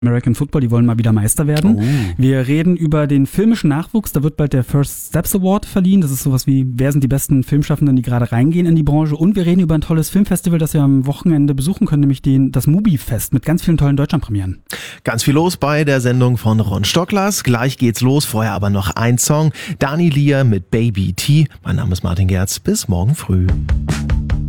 American Football, die wollen mal wieder Meister werden. Oh. Wir reden über den filmischen Nachwuchs, da wird bald der First Steps Award verliehen. Das ist sowas wie, wer sind die besten Filmschaffenden, die gerade reingehen in die Branche. Und wir reden über ein tolles Filmfestival, das wir am Wochenende besuchen können, nämlich das Mubi-Fest mit ganz vielen tollen Deutschlandpremieren. Ganz viel los bei der Sendung von Ron Stocklers. Gleich geht's los, vorher aber noch ein Song. Dani Lier mit Baby T. Mein Name ist Martin Gerz, bis morgen früh.